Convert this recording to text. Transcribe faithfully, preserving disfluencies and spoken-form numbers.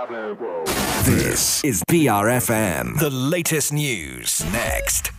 This is B R F M. The latest news next.